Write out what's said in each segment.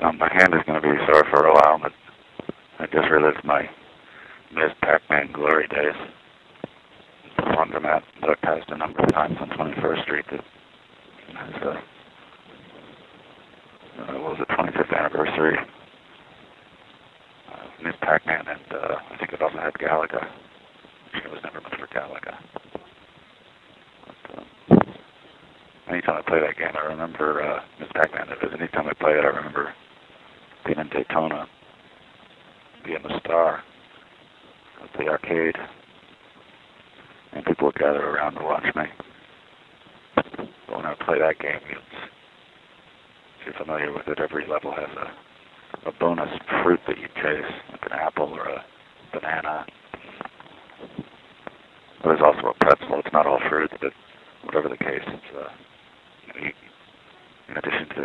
My hand is going to be sore for a while, but I just relived my Ms. Pac-Man glory days. The laundromat that I passed a number of times on 21st Street that has what was it, 25th anniversary. Ms. Pac-Man, and I think it also had Galaga. It was never much for Galaga. But, anytime I play that game, I remember Ms. Pac-Man. Anytime I play it, I remember being in Daytona, being the star of the arcade, and people would gather around to watch me. But when I play that game, if you're familiar with it, every level has a bonus fruit that you chase, like an apple or a banana. There's also a pretzel. It's not all fruit, but whatever the case, it's in addition to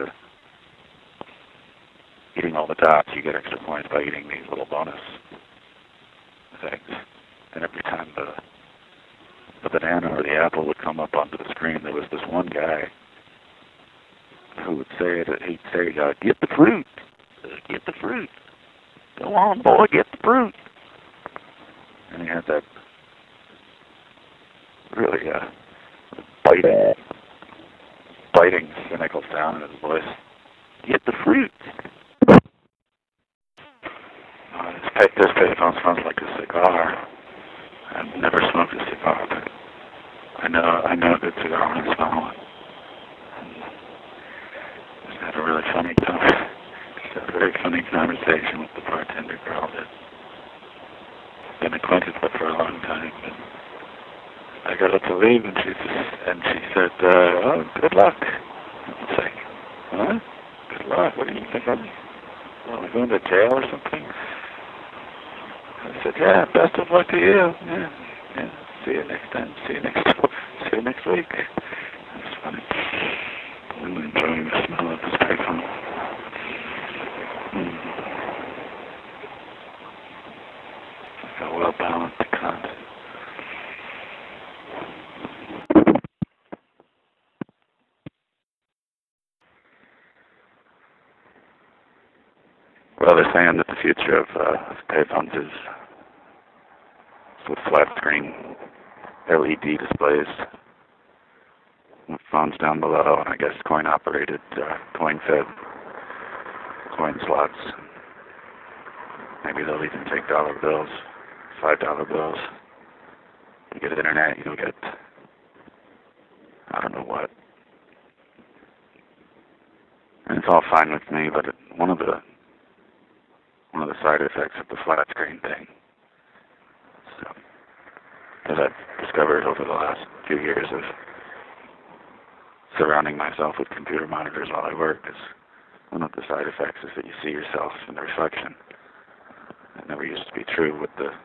eating all the dots, you get extra points by eating these little bonus things. And every time the banana or the apple would come up onto the screen, there was this one guy who would say that he'd say, "Get the fruit, get the fruit. Go on, boy, get the fruit." And he had that really biting, cynical sound in his voice. Get the fruit. This payphone smells like a cigar. I've never smoked a cigar, but I know a good cigar when I smell one. Just had a really funny very funny conversation with the bartender girl that I've been acquainted with for a long time. But I got up to leave, and she said, "Oh, good luck." I was like, "Huh? Good luck? What do you think? Am I going to jail or something?" I said, "Yeah, best of luck to you. Yeah. See you next time. See you next week." That's funny. I'm enjoying the smell of this payphone. Like a well-balanced cunt. Well, they're saying that the future of payphones is with flat screen LED displays with phones down below, and I guess coin-operated, coin-fed coin slots. Maybe they'll even take dollar bills, $5 bills. You get internet, you'll get, I don't know what. And it's all fine with me, but one of the side effects of the flat screen thing, so, as I've discovered over the last few years of surrounding myself with computer monitors while I work, is one of the side effects is that you see yourself in the reflection. It never used to be true with the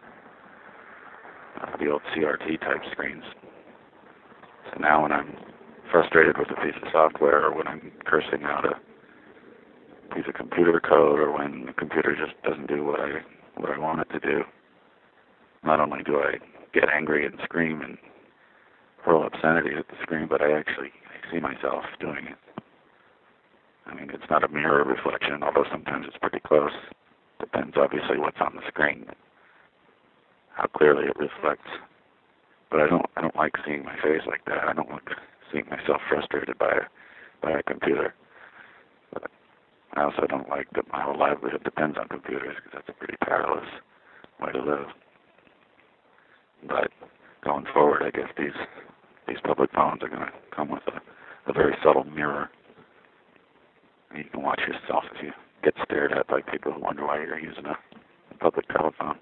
old CRT type screens. So now when I'm frustrated with a piece of software, or when I'm cursing out a piece of computer code, or when the computer just doesn't do what I want it to do, not only do I get angry and scream and hurl obscenities at the screen, but I see myself doing it. I mean, it's not a mirror reflection, although sometimes it's pretty close. Depends, obviously, what's on the screen, how clearly it reflects. But I don't like seeing my face like that. I don't like seeing myself frustrated by a computer. But I also don't like that my whole livelihood depends on computers, because that's a pretty perilous way to live. But going forward, I guess these public phones are going to come with a very subtle mirror. And you can watch yourself if you get stared at by people who wonder why you're using a public telephone.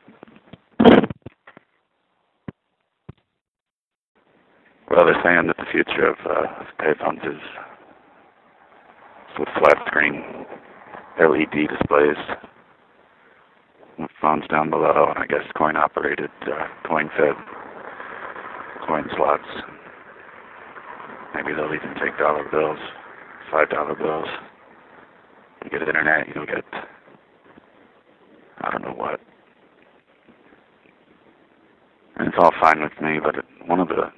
Well, they're saying that the future of payphones is with flat screen LED displays with phones down below, and I guess coin-operated, coin-fed coin slots. Maybe they'll even take dollar bills, $5 bills. You get internet, you'll get, I don't know what. And it's all fine with me, but one of the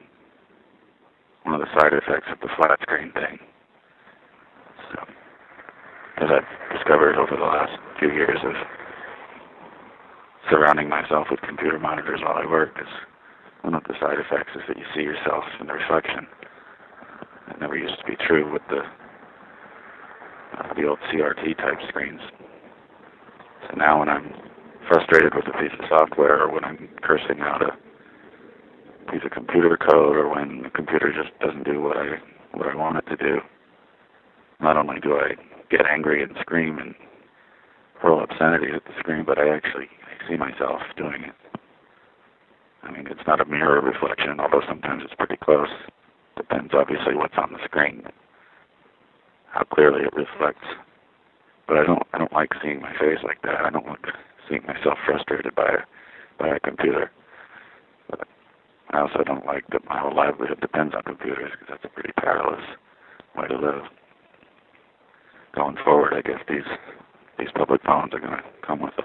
side effects of the flat screen thing, so, as I've discovered over the last few years of surrounding myself with computer monitors while I work is one of the side effects is that you see yourself in the reflection. It never used to be true with the old CRT type screens. So now when I'm frustrated with a piece of software, or when I'm cursing out a piece of computer code, or when the computer just doesn't do what I want it to do, not only do I get angry and scream and hurl obscenity at the screen, but I see myself doing it. I mean, it's not a mirror reflection, although sometimes it's pretty close. Depends, obviously, what's on the screen, how clearly it reflects. But I don't like seeing my face like that. I don't like seeing myself frustrated by a computer. But I also don't like that my whole livelihood depends on computers, because that's a pretty perilous way to live. Going forward, I guess these public phones are going to come with